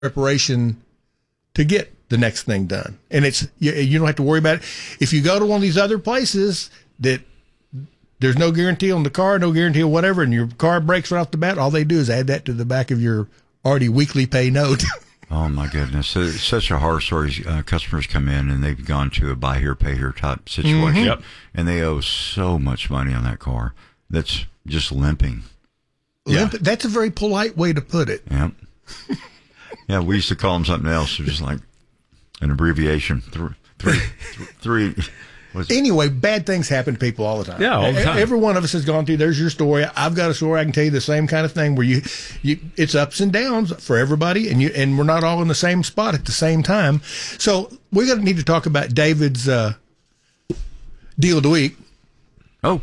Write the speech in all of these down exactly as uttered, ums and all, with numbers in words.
preparation to get the next thing done. And it's you, you don't have to worry about it. If you go to one of these other places that there's no guarantee on the car, no guarantee on whatever, and your car breaks right off the bat, all they do is add that to the back of your already weekly pay note. Oh, my goodness. It's such a horror story. Uh, customers come in and they've gone to a buy here, pay here type situation. Mm-hmm. Yep. And they owe so much money on that car that's just limping. Limp, yeah. That's a very polite way to put it. Yep. Yeah, we used to call them something else, just like an abbreviation. Three, three, three. Anyway, bad things happen to people all the time. Yeah, all the time. Every one of us has gone through. There's your story. I've got a story. I can tell you the same kind of thing where you, you, it's ups and downs for everybody, and you, and we're not all in the same spot at the same time. So we're going to need to talk about David's uh, deal of the week. Oh.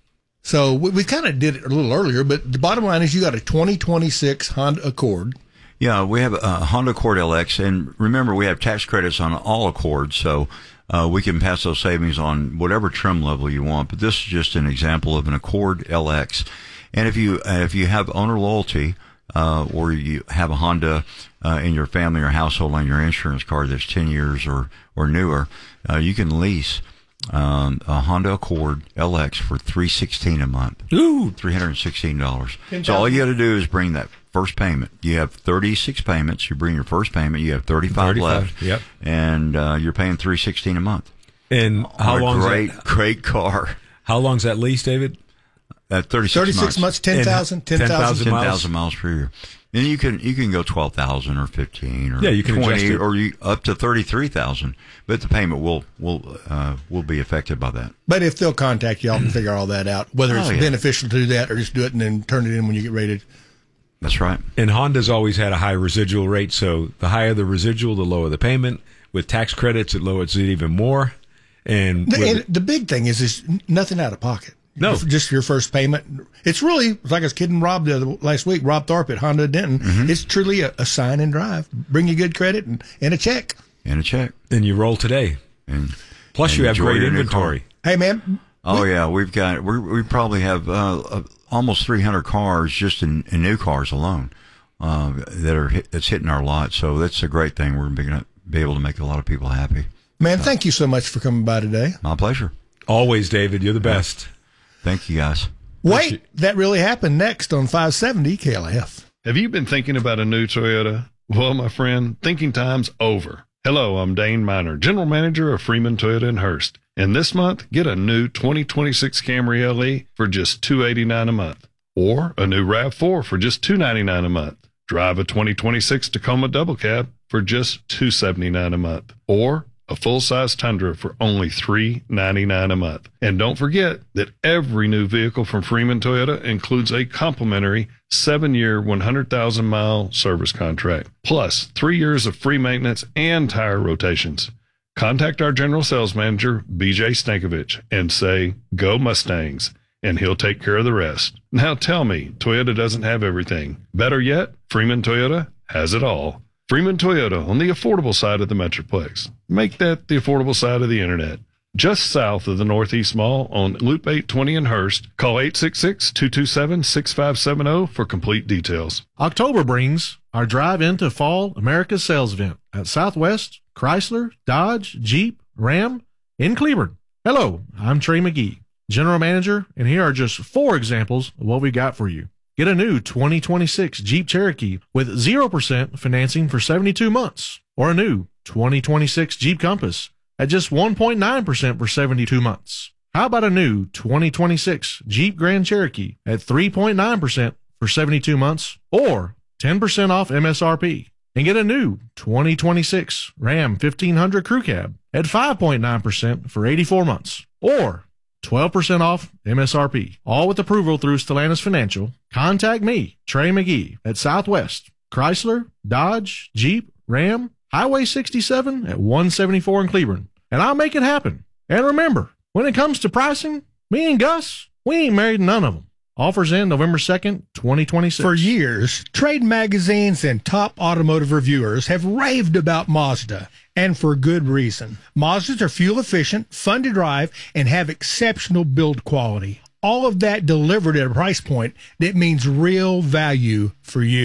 So we, we kind of did it a little earlier, but the bottom line is you got a twenty twenty-six Honda Accord. Yeah, we have a Honda Accord L X, and remember, we have tax credits on all Accords, so uh, we can pass those savings on whatever trim level you want. But this is just an example of an Accord L X. And if you uh, if you have owner loyalty, uh, or you have a Honda uh, in your family or household on your insurance card that's ten years or or newer, uh, you can lease um, a Honda Accord L X for three hundred sixteen dollars a month. Ooh, three hundred sixteen dollars. So all you got to do is bring that first payment. You have thirty-six payments. You bring your first payment. You have thirty-five, thirty-five left. Yep. And uh, you're paying three hundred sixteen dollars a month. And how long? Great, that, great car. How long's that lease, David? At thirty-six, thirty-six months, ten thousand, ten thousand, ten thousand miles per year. And you can you can go twelve thousand or fifteen or yeah, you can twenty adjust it. or you up to thirty-three thousand. But the payment will will uh, will be affected by that. But if they'll contact you, y'all can figure all that out. Whether it's oh, yeah. beneficial to do that or just do it and then turn it in when you get ready to. That's right. And Honda's always had a high residual rate, so the higher the residual, the lower the payment. With tax credits, it lowers it even more. And, The, with, and the big thing is, is nothing out of pocket. No. Just your first payment. It's really, like I was kidding Rob the other, last week, Rob Tharp at Honda Denton. Mm-hmm. It's truly a, a sign and drive. Bring you good credit and, and a check. And a check. and you roll today. And Plus, and you have great your inventory. Hey, man. Oh, we, yeah. We've got, we we probably have uh, uh, almost three hundred cars just in, in new cars alone uh, that are hit, that's hitting our lot. So that's a great thing. We're going to be able to make a lot of people happy. Man, so, thank you so much for coming by today. My pleasure. Always, David. You're the best. Thank you, guys. Wait, that really happened next on five seventy K L F. Have you been thinking about a new Toyota? Well, my friend, thinking time's over. Hello, I'm Dane Miner, General Manager of Freeman Toyota in Hurst. And this month, get a new twenty twenty-six Camry L E for just two hundred eighty-nine dollars a month. Or a new RAV four for just two hundred ninety-nine dollars a month. Drive a twenty twenty-six Tacoma Double Cab for just two hundred seventy-nine dollars a month. Or a full-size Tundra for only three hundred ninety-nine dollars a month. And don't forget that every new vehicle from Freeman Toyota includes a complimentary seven-year, one hundred thousand mile service contract, plus three years of free maintenance and tire rotations. Contact our general sales manager, B J Stankovich, and say, "Go Mustangs," and he'll take care of the rest. Now tell me, Toyota doesn't have everything. Better yet, Freeman Toyota has it all. Freeman Toyota on the affordable side of the Metroplex. Make that the affordable side of the internet. Just south of the Northeast Mall on Loop eight twenty in Hurst. Call eight six six, two two seven, six five seven zero for complete details. October brings our drive into Fall America's sales event at Southwest, Chrysler, Dodge, Jeep, Ram in Cleburne. Hello, I'm Trey McGee, General Manager, and here are just four examples of what we got for you. Get a new twenty twenty-six Jeep Cherokee with zero percent financing for seventy-two months, or a new twenty twenty-six Jeep Compass at just one point nine percent for seventy-two months. How about a new twenty twenty-six Jeep Grand Cherokee at three point nine percent for seventy-two months, or ten percent off M S R P? And get a new twenty twenty-six Ram fifteen hundred Crew Cab at five point nine percent for eighty-four months, or twelve percent off M S R P. All with approval through Stellantis Financial. Contact me, Trey McGee, at Southwest, Chrysler, Dodge, Jeep, Ram, Highway sixty-seven at one seventy-four in Cleburne, and I'll make it happen. And remember, when it comes to pricing, me and Gus, we ain't married none of them. Offers in November second, twenty twenty-six. For years, trade magazines and top automotive reviewers have raved about Mazda, and for good reason. Mazdas are fuel efficient, fun to drive, and have exceptional build quality. All of that delivered at a price point that means real value for you.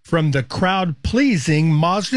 from the crowd-pleasing Mazda